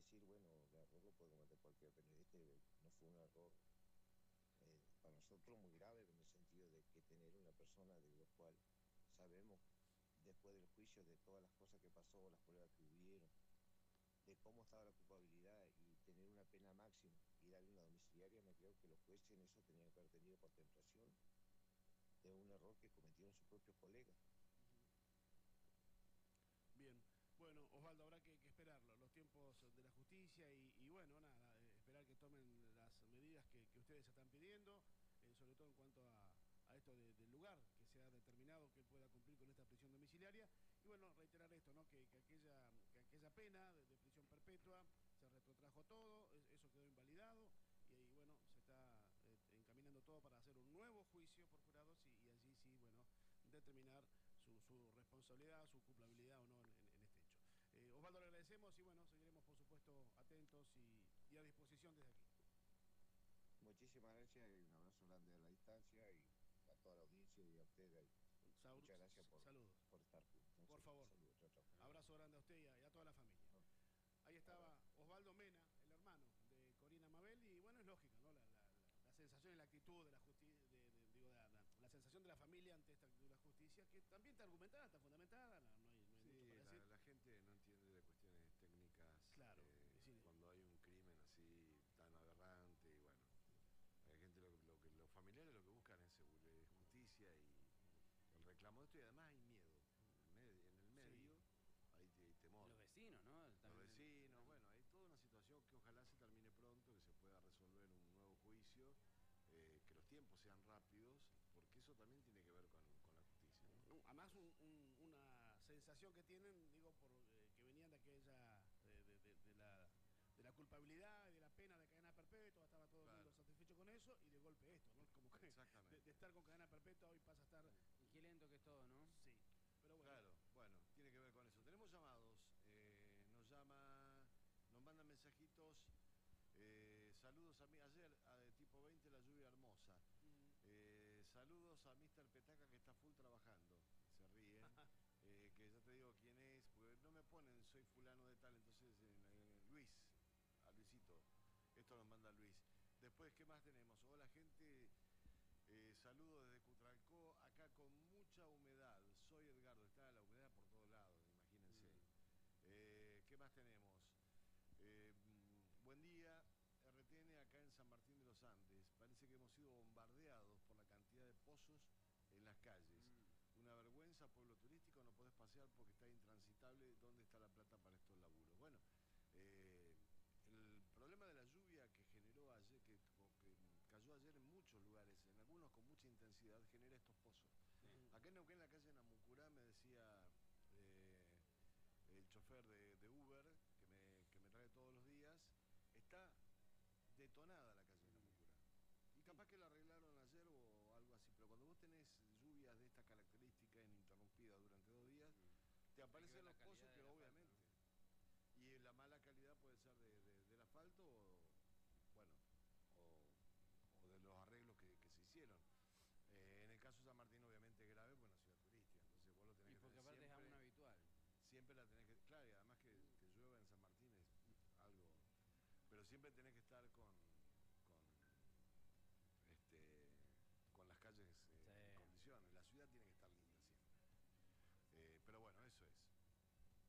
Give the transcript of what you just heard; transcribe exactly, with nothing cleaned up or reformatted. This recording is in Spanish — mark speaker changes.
Speaker 1: decir, bueno, el error lo puede cometer cualquier periodista, no fue un error eh, para nosotros muy grave, en el sentido de que tener una persona de la cual sabemos después del juicio de todas las cosas que pasó, las pruebas que hubieron, de cómo estaba la culpabilidad y tener una pena máxima y darle una domiciliaria, me creo que los jueces en eso tenían que haber tenido contemplación de un error que cometieron sus propios colegas.
Speaker 2: Bien, bueno, Osvaldo, habrá que, que esperarlo, los tiempos de la justicia y, y bueno, nada, eh, esperar que tomen las medidas que, que ustedes están pidiendo, eh, sobre todo en cuanto a, a esto de, del lugar que se ha determinado que él pueda cumplir con esta prisión domiciliaria. Y bueno, reiterar esto, ¿no? Que, que, aquella, que aquella pena de, de prisión perpetua se retrotrajo todo, eso quedó invalidado y ahí, bueno, se está eh, encaminando todo para hacer un nuevo juicio por jurados y, y allí sí, bueno, determinar su, su responsabilidad, su culpabilidad o no en, en, en este hecho. Eh, Osvaldo, le agradecemos y bueno, seguiremos por supuesto atentos y, y a disposición desde aquí.
Speaker 1: Muchísimas gracias y un abrazo grande a la distancia y a toda la audiencia y a ustedes.
Speaker 2: Saur
Speaker 1: Muchas gracias por,
Speaker 2: saludos.
Speaker 1: por estar juntos.
Speaker 2: Por favor.
Speaker 1: Saludos, chao, chao.
Speaker 2: Abrazo grande a usted y a, y a toda la familia.
Speaker 1: No.
Speaker 2: Ahí estaba Osvaldo Mena, el hermano de Corina Mabel, y bueno, es lógico, ¿no? La, la, la sensación y la actitud de la justicia, de, de, digo, la, la, la sensación de la familia ante esta actitud de la justicia, que también está argumentada, está fundamentada, no, no hay, no hay
Speaker 3: sí,
Speaker 2: mucho para
Speaker 3: la,
Speaker 2: decir.
Speaker 3: la gente no entiende de cuestiones técnicas,
Speaker 2: Claro,
Speaker 3: eh,
Speaker 2: es decir,
Speaker 3: cuando hay un crimen así tan aberrante, y bueno, hay gente, lo, lo que los familiares lo que buscan es justicia y el reclamo de esto, y además hay miedo, en, medio, en el medio sí. hay, hay temor.
Speaker 4: Los vecinos, ¿no?
Speaker 3: Los vecinos, bueno, hay toda una situación que ojalá se termine pronto, que se pueda resolver un nuevo juicio, eh, que los tiempos sean rápidos, porque eso también tiene que ver con, con la justicia, ¿no?
Speaker 2: Además, un, un, una sensación que tienen, digo, por eh, que venían de aquella, de, de, de, de, la, de la culpabilidad y de la pena de cadena perpetua, estaba todo claro. el mundo satisfecho con eso, y de golpe esto, ¿no? Como que de, de estar con cadena perpetua hoy pasa a estar...
Speaker 4: Y qué lento que es todo, ¿no?
Speaker 2: Sí. Pero bueno.
Speaker 3: Claro, bueno, tiene que ver con eso. Tenemos llamados, eh, nos llama, nos mandan mensajitos, eh, saludos a mí, ayer a de tipo veinte la lluvia hermosa, uh-huh. eh, saludos a mister Petaca que está full trabajando, se ríen, eh, que ya te digo quién es, porque no me ponen soy fulano de tal, entonces eh, Luis, a Luisito, esto nos manda Luis. Después, ¿qué más tenemos? Hola gente... Eh, saludos desde Cutralcó, acá con mucha humedad. Soy Edgardo, está la humedad por todos lados, imagínense. Mm. Eh, ¿Qué más tenemos? Eh, buen día, R T N acá en San Martín de los Andes. Parece que hemos sido bombardeados por la cantidad de pozos en las calles. Mm. Una vergüenza, pueblo turístico, no podés pasear porque está intransitable. ¿Dónde está la plata para estos laburos? Bueno, eh, el problema de la lluvia que generó ayer, que, que cayó ayer en muchos lugares, en algunos con mucha intensidad, genera estos pozos. Sí. Acá en Neuquén, en la calle Namucurá, me decía eh, el chofer de, de Uber, que me, que me trae todos los días, está detonada la calle Namucurá. Y capaz que la arreglaron ayer o algo así, pero cuando vos tenés lluvias de esta característica ininterrumpida durante dos días, mm. te aparecen los pozos que obviamente... Falta, ¿no? Y la mala calidad puede ser de, de, del asfalto o, bueno, o, o de los arreglos que, que se hicieron. Eh, en el caso de San Martín obviamente es grave, porque es una ciudad turística, entonces vos lo tenés
Speaker 4: y
Speaker 3: que
Speaker 4: porque
Speaker 3: tener
Speaker 4: aparte
Speaker 3: siempre,
Speaker 4: es aún habitual.
Speaker 3: Siempre la tenés que... Claro, y además que, que llueva en San Martín es algo... Pero siempre tenés que estar con,